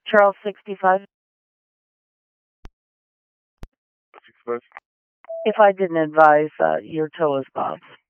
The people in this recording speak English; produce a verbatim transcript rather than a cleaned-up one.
Charles sixty-five. sixty-five. If I didn't advise, uh, your toe is Bob's.